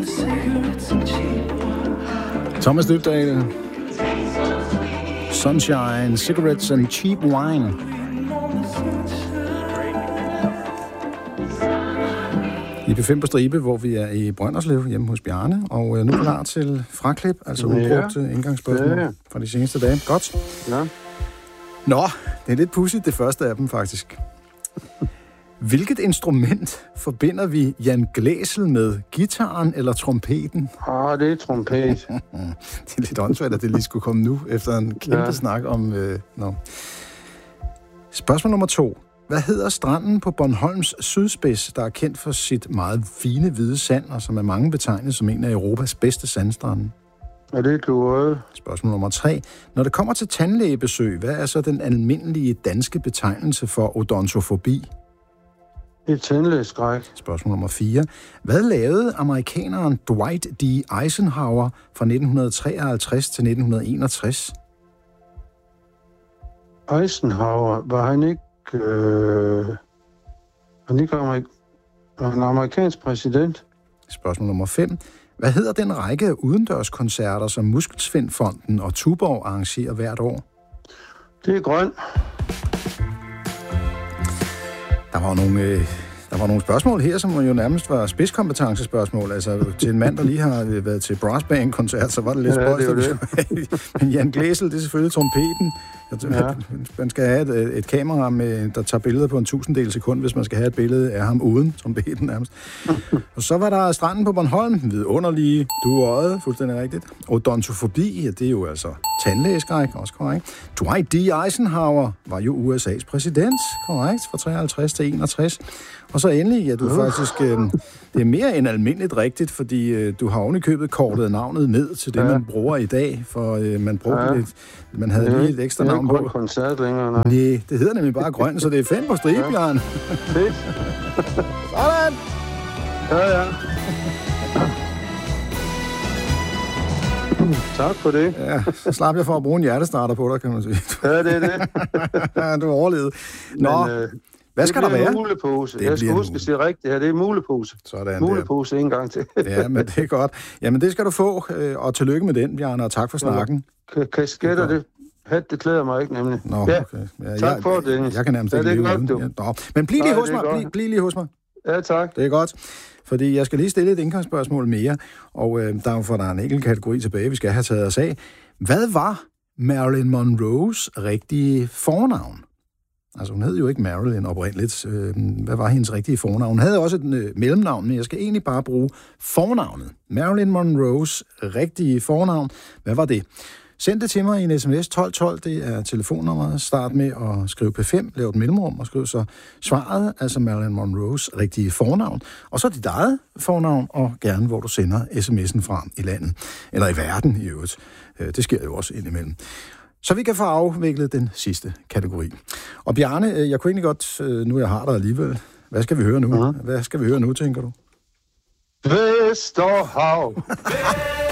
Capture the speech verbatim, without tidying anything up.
Thomas Dybdahl. Sunshine, Cigarettes and Cheap Wine. I B fem på stribe, hvor vi er i Brønderslev hjemme hos Bjarne, og nu er klar til fraklip, altså udbrugte ja. indgangsspørgsmål ja, ja. fra de seneste dage. Godt. Ja. Nå, det er lidt pudsigt, det første af dem faktisk. Hvilket instrument forbinder vi Jan Glæsel med? Gitaren eller trompeten? Ah, det er trompet. Det er lidt åndssvagt, at det lige skulle komme nu, efter en kæmpe ja. snak om... Øh, no. Spørgsmål nummer to. Hvad hedder stranden på Bornholms sydspids, der er kendt for sit meget fine hvide sand, og som er mange betegnet som en af Europas bedste sandstrande? Ja, det er Glorøde. Spørgsmål nummer tre. Når det kommer til tandlægebesøg, hvad er så den almindelige danske betegnelse for odontofobi? Det er tandlægeskræk. Spørgsmål nummer fire. Hvad lavede amerikaneren Dwight D. Eisenhower fra nitten treoghalvtreds til nitten enogtres? Eisenhower, var han ikke... Øh, han ikke amerik- var en amerikansk præsident? Spørgsmål nummer fem. Hvad hedder den række af udendørskoncerter, som Muskelsvindfonden og Tuborg arrangerer hvert år? Det er grøn. Der var nogle, øh, der var nogle spørgsmål her, som jo nærmest var spidskompetencespørgsmål. Altså til en mand, der lige har været til brassband-koncert, så var det lidt ja, spøjst. Det Men Jan Glæsel, det er selvfølgelig trompeten. Ja. Man skal have et, et kamera, med, der tager billeder på en tusindedel sekund, hvis man skal have et billede af ham uden trompeten nærmest. Og så var der stranden på Bornholm, vidunderlige, du og øjet, fuldstændig rigtigt. Odontofobi, ja, det er jo altså tandlægeskræk, også korrekt. Dwight D. Eisenhower var jo U S A's præsident, korrekt, fra treoghalvtreds til enogtres. Og så endelig, ja, du uh. faktisk, øh, det er mere end almindeligt rigtigt, fordi øh, du har ovenikøbet kortet navnet ned til det, ja. man bruger i dag, for øh, man brugte ja. lidt, man havde lige et ekstra navn på. Det er ikke koncert længere, nej. Nej, det hedder nemlig bare grøn, så det er fem på stribe, ja. Bjørn. Fedt. Sådan! Ja, ja. Tak for det. Ja, så slap jeg for at bruge en hjertestarter på dig, kan man sige. Ja, det er det. Du har overlevet. Nå, Men, øh, hvad skal der være? Det bliver en mulepose. Jeg skal huske at sige rigtigt her. Det er mulepose. Sådan mulepose en gang til. Ja, men det er godt. Jamen, det skal du få, og tillykke med den, Bjarne, og tak for snakken. Ja, kasketter, det, hat, det klæder mig ikke, nemlig. Nå, ja. okay. Ja, tak jeg, for det, Dennis. Jeg kan nærmest ja, ikke leve godt, uden. Ja, men bliv lige Nej, hos mig. Bliv, bliv lige hos mig. Ja, tak. Det er godt. Fordi jeg skal lige stille et indgangsspørgsmål mere, og øh, der er jo for der er en enkelt kategori tilbage, vi skal have taget os af. Hvad var Marilyn Monroes rigtige fornavn? Altså, hun hed jo ikke Marilyn oprindeligt. Øh, hvad var hendes rigtige fornavn? Hun havde også et øh, mellemnavn, men jeg skal egentlig bare bruge fornavnet. Marilyn Monroes rigtige fornavn. Hvad var det? Send det til mig i en sms tolv tolv, det er telefonnummeret. Start med at skrive P fem, lav et mellemrum og skriv så svaret, altså Marilyn Monroes rigtige fornavn. Og så dit eget fornavn, og gerne hvor du sender sms'en fra i landet, eller i verden i øvrigt. Det sker jo også indimellem. Så vi kan få afviklet den sidste kategori. Og Bjarne, jeg kunne egentlig godt, nu jeg har dig alligevel, hvad skal vi høre nu? Uh-huh. Hvad skal vi høre nu, tænker du? Vesterhav.